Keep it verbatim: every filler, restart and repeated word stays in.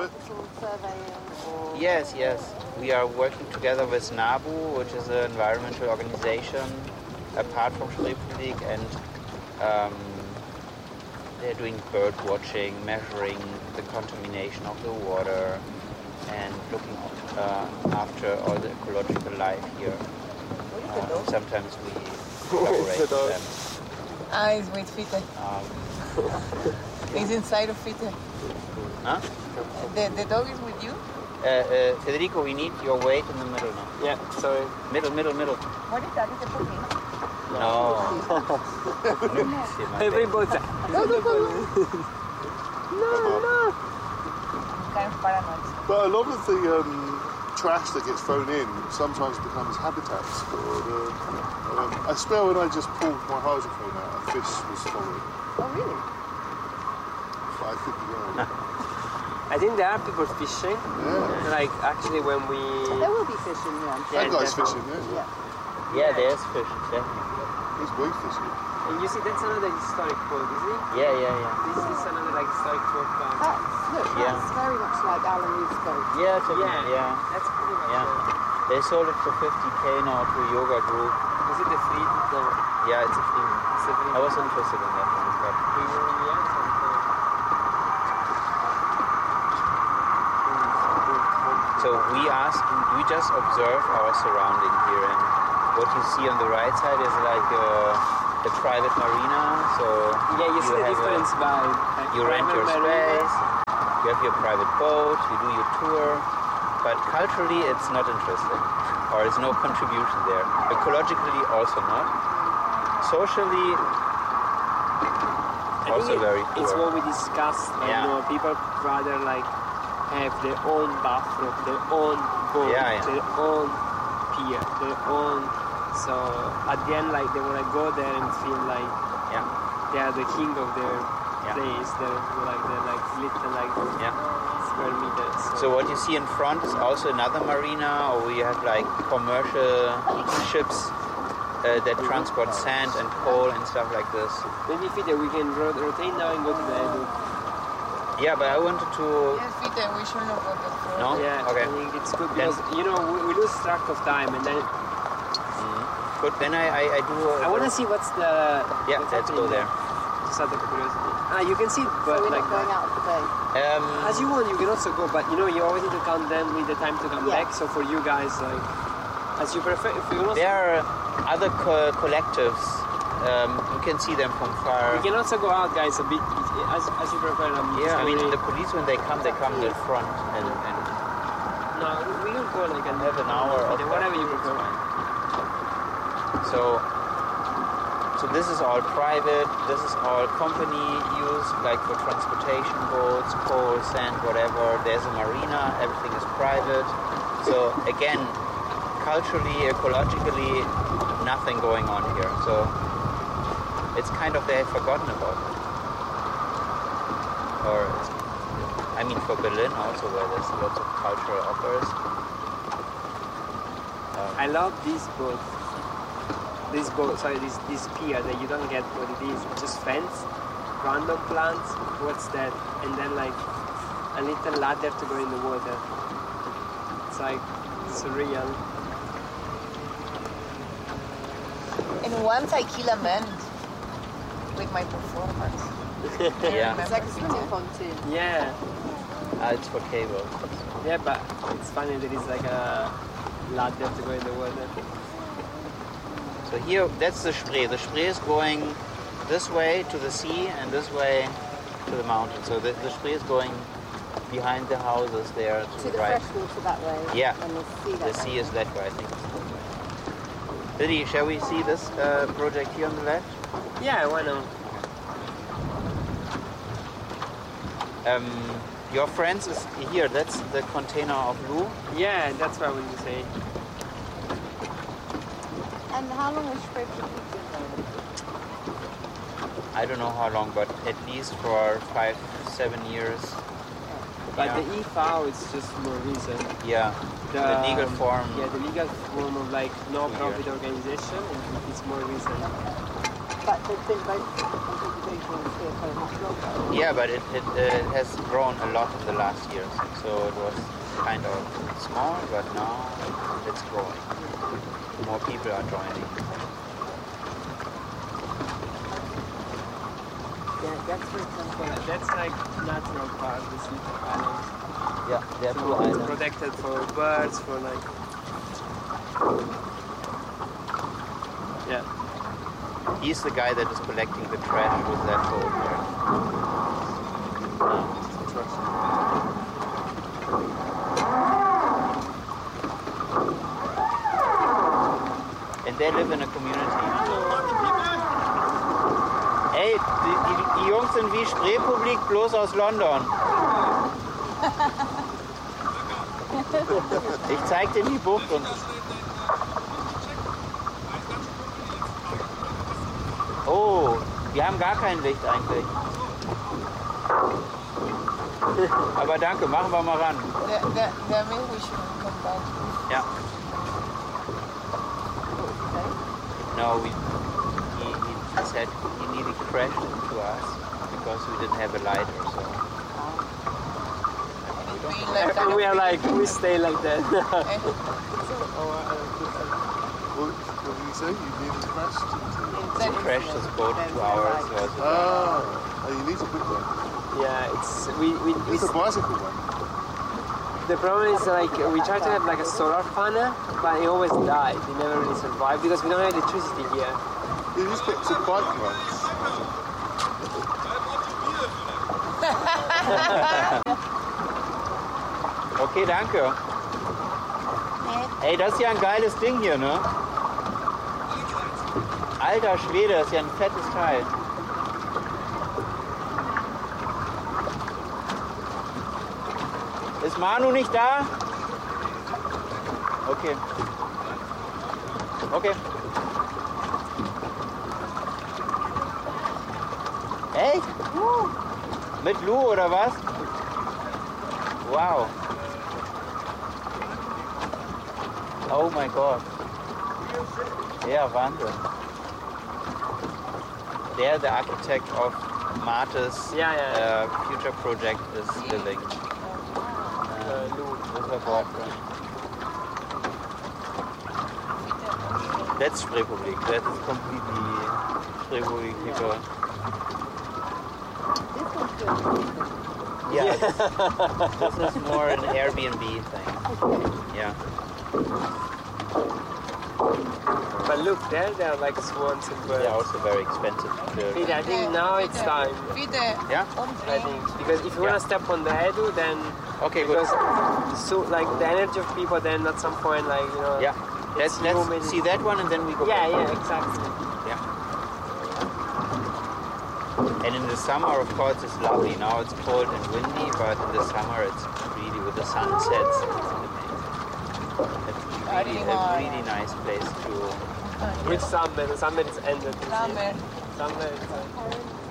bit? Surveying or... Yes, yes. We are working together with NABU, which is an environmental organization apart from Spreepolitik, and um, they're doing bird watching, measuring the contamination of the water, and looking uh, after all the ecological life here. Uh, sometimes we collaborate with them. Ah, he's with Fite. Um, He's inside of Fite. huh? The, the dog is with you? Uh, uh, Federico, we need your weight in the middle now. Yeah, sorry. Middle, middle, middle. What is that? Is it puppy? No. Everybody. No, no, no. No, no. I'm kind of paranoid. But a lot of the um, trash that gets thrown in sometimes becomes habitats for the... Um, I swear when I just pulled my hydrophone out, a fish was following. Oh, really? But I could be wrong. I think there are people fishing. Yeah. Like actually when we... There will be fishing, yeah. I'm sure. That Yeah, guy's definitely. fishing, yeah. Yeah. Yeah, there's fish, definitely. He's way fishing. And you see, that's another historic boat, isn't it? Yeah, yeah, yeah. This is another like historic boat. Um, That's, look, Yeah. that's very much like Alan Reed's boat. Yeah, definitely, yeah, yeah. That's pretty much Yeah. it. They sold it for fifty K now to a yoga group. Is it the fleet? No. Yeah, it's a free one. It's the fleet. I was interested in that one, but We were in the end. so we asked, we just observe our surrounding here, and what you see on the right side is like uh, the private marina. So Yeah, you see the have a- difference by... Like, you rent your private marina. space, you have your private boat, you do your tour, but culturally it's not interesting, or there's no contribution there. Ecologically also not. Socially I think also it- very poor. It's what we discussed. Like, Yeah. you know, people rather like have their own bathroom, their own boat, Yeah, yeah. their own pier, their own. So at the end, like they want to go there and feel like Yeah, they are the king of their Yeah. place. They're like they're like little like yeah. square meters. So what you see in front is also another marina, or we have like commercial ships uh, that transport sand and coal and stuff like this. Maybe if it, we can ro- rotate now and go to the Edu. Yeah, but I wanted to... Yes, Fite, we should not go that far. No? Yeah, Okay. I think it's good because you know we, we lose track of time and then Good, then I, I, I do... I want to see what's the Yeah, what's let's go happening there. Just out of curiosity. Ah, you can see, So but we're like not going out of the bay. Um, as you want, you can also go, but you know, you always need to count them with the time to come Yeah. back. So for you guys, like, as you prefer, if you can also, there are other co- collectives. Um, you can see them from far. we can also go out, guys, a bit as, as you prefer. I'm just Yeah, I mean, gonna- the police, when they come, they come in the front and, and no, we can go like an have an hour of whatever you prefer. So, so this is all private, this is all company use, like for transportation boats, coal, sand, whatever. There's a marina, everything is private. So again, culturally, ecologically, nothing going on here. So it's kind of, they have forgotten about it. Or, I mean, for Berlin also, where there's lots of cultural offers. Um, I love this boat. This boat, sorry, this this pier that you don't get what it is. It's just fence, random plants. What's that? And then like a little ladder to go in the water. It's like surreal. And once I kill a man with my performance. yeah. It's like a swimming pontoon. Yeah, Ah, it's for cable. yeah, but it's funny there is like a ladder to go in the water. So here, that's the Spree. The Spree is going this way to the sea and this way to the mountain. So the, the Spree is going behind the houses there to, To the the right. freshwater that way. Yeah. And the sea that The way. sea is that way, I think. Didi, shall we see this uh, project here on the left? Yeah, why not? Um, your friends is here. That's the container of Lou. Yeah, that's what I was to say. And how long was Spree been I don't know how long, but at least for five, seven years. But Yeah. the E F A O is just more recent. Yeah, the, legal form. Yeah, the legal form of like no-profit Two organization, and it's more recent. But there's been both interpretations here for much longer. Yeah, but it, it, uh, it has grown a lot in the last years. So it was kind of small, but now it's growing. More people are joining. Yeah, that's for example, that's like natural park, the Sleepy Islands. Yeah, there are two So it's islands. protected for birds, for like. Yeah. He's the guy that is collecting the trash with that boat there. Interesting. And they live in a community. Ey, die, die, die Jungs sind wie Spreepublik, bloß aus London. Ich zeig dir die Bucht und... Oh, wir haben gar kein Licht eigentlich. Aber danke, machen wir mal ran. That, that, that means we should come back. Ja. No, we, he, he said he nearly crashed into us because we didn't have a light or so. We left And we are like, we stay like that. What, what did you say? You nearly crashed into... He crashed his boat two hours ago. Ah, oh, you need a big one. Yeah, it's we we. we It's a bicycle one. The problem is like we try to have like a solar panel, but it always died. It never really survived because we don't have electricity here. You just get some bike ones. Okay, danke. Ey, das ist ja ein geiles Ding hier, ne? Alter Schwede, das ist ja ein fettes Teil. Ist Manu nicht da? Okay. Okay. Echt? Mit Lou oder was? Wow. Oh mein Gott. Ja, Wahnsinn. Der, the architect of Marte's Yeah, yeah, yeah. uh, future project is living. Uh, Lou. With her boyfriend. That's Spreepublik. That is completely Spreepublik people. This one's good. Yeah, this, this is more an Airbnb thing. Yeah. But look, there they are like swans and birds. They're also very expensive to build. Peter, I think now it's time. Wieder Yeah? I think because if you wanna Yeah. step on the Edu, then Okay, good. because so like the energy of people, then at some point, like you know. Yeah. Let's, It's let's human. see that one and then we go Yeah, back. yeah, exactly. And in the summer, of course, it's lovely. Now it's cold and windy, but in the summer, it's really with the sunsets. It's amazing. It's really a really nice place to. Which summer? The summer is ended. Summer. Summer is ended.